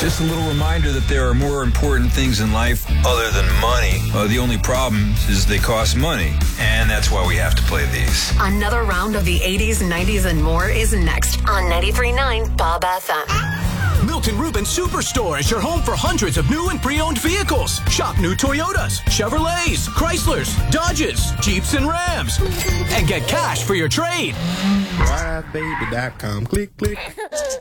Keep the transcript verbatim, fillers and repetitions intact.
Just a little reminder that there are more important things in life other than money. Uh, the only problem is they cost money, and that's why we have to play these. Another round of the eighties, nineties, and more is next on ninety-three point nine Bob F M. Milton Rubin Superstore is your home for hundreds of new and pre-owned vehicles. Shop new Toyotas, Chevrolets, Chryslers, Dodges, Jeeps, and Rams. And get cash for your trade. Ride baby dot com. Click, click.